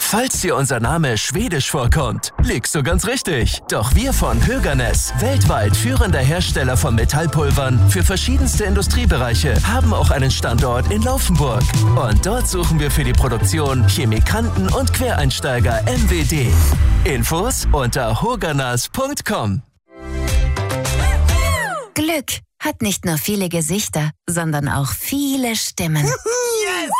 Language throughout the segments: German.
Falls dir unser Name schwedisch vorkommt, liegst du ganz richtig. Doch wir von Höganäs, weltweit führender Hersteller von Metallpulvern für verschiedenste Industriebereiche, haben auch einen Standort in Laufenburg. Und dort suchen wir für die Produktion Chemikanten und Quereinsteiger MWD. Infos unter hoganas.com. Glück hat nicht nur viele Gesichter, sondern auch viele Stimmen. Yes!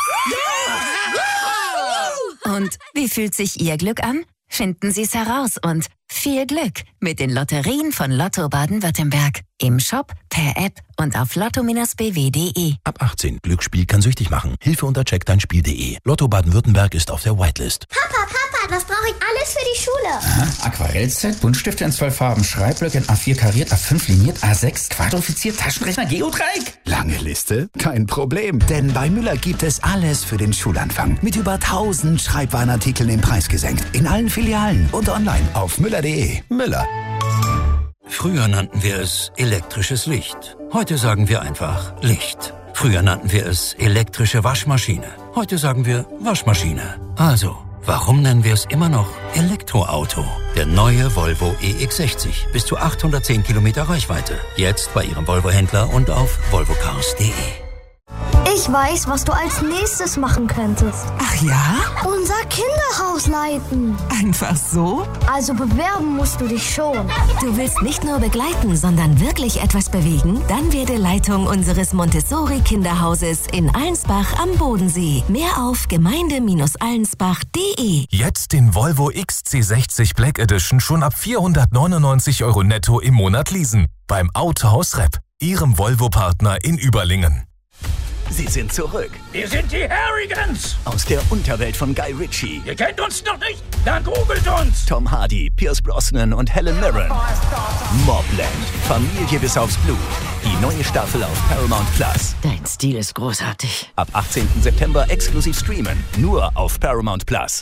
Und wie fühlt sich Ihr Glück an? Finden Sie es heraus und viel Glück mit den Lotterien von Lotto Baden-Württemberg. Im Shop, per App und auf lotto-bw.de. Ab 18. Glücksspiel kann süchtig machen. Hilfe unter checkdeinspiel.de. Lotto Baden-Württemberg ist auf der Whitelist. Papa, was brauche ich alles für die Schule? Aha, Aquarellset, Buntstifte in 12 Farben, Schreibblöcke in A4 kariert, A5 liniert, A6 quadrifiziert, Taschenrechner, Geodreieck. Lange Liste? Kein Problem, denn bei Müller gibt es alles für den Schulanfang. Mit über 1000 Schreibwarenartikeln im Preis gesenkt. In allen Filialen und online auf müller.de. Müller. Früher nannten wir es elektrisches Licht. Heute sagen wir einfach Licht. Früher nannten wir es elektrische Waschmaschine. Heute sagen wir Waschmaschine. Also, warum nennen wir es immer noch Elektroauto? Der neue Volvo EX60. Bis zu 810 Kilometer Reichweite. Jetzt bei Ihrem Volvo-Händler und auf volvocars.de. Ich weiß, was du als nächstes machen könntest. Ach ja? Unser Kinderhaus leiten. Einfach so? Also bewerben musst du dich schon. Du willst nicht nur begleiten, sondern wirklich etwas bewegen? Dann werde Leitung unseres Montessori-Kinderhauses in Allensbach am Bodensee. Mehr auf gemeinde-allensbach.de. Jetzt den Volvo XC60 Black Edition schon ab 499 € netto im Monat leasen. Beim Autohaus Repp, Ihrem Volvo-Partner in Überlingen. Sie sind zurück. Wir sind die Harrigans. Aus der Unterwelt von Guy Ritchie. Ihr kennt uns noch nicht? Dann googelt uns. Tom Hardy, Pierce Brosnan und Helen Mirren. Mobland. Familie bis aufs Blut. Die neue Staffel auf Paramount Plus. Dein Stil ist großartig. Ab 18. September exklusiv streamen. Nur auf Paramount Plus.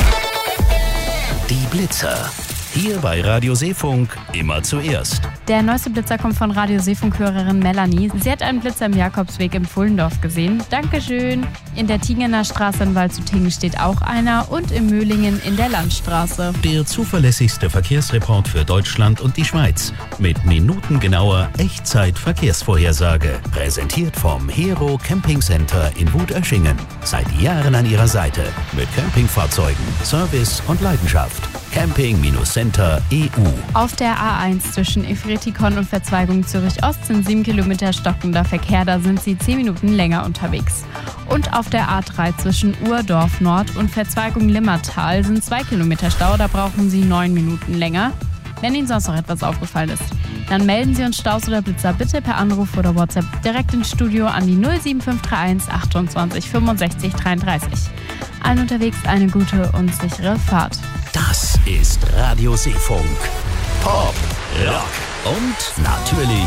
Die Blitzer. Hier bei Radio Seefunk immer zuerst. Der neueste Blitzer kommt von Radio Seefunk-Hörerin Melanie. Sie hat einen Blitzer im Jakobsweg im Pfullendorf gesehen. Dankeschön. In der Tingener Straße in Waldshutingen steht auch einer und in Möhlingen in der Landstraße. Der zuverlässigste Verkehrsreport für Deutschland und die Schweiz. Mit minutengenauer Echtzeit-Verkehrsvorhersage. Präsentiert vom Hero Camping Center in Wutöschingen. Seit Jahren an Ihrer Seite. Mit Campingfahrzeugen, Service und Leidenschaft. Camping-Center EU. Auf der A1 zwischen Efretikon und Verzweigung Zürich-Ost sind 7 Kilometer stockender Verkehr, da sind Sie 10 Minuten länger unterwegs. Und auf der A3 zwischen Urdorf Nord und Verzweigung Limmertal sind 2 Kilometer Stau, da brauchen Sie 9 Minuten länger. Wenn Ihnen sonst noch etwas aufgefallen ist, dann melden Sie uns Staus oder Blitzer bitte per Anruf oder WhatsApp direkt ins Studio an die 07531 28 65 33. Allen unterwegs eine gute und sichere Fahrt. Das ist Radio Seefunk. Pop, Rock und natürlich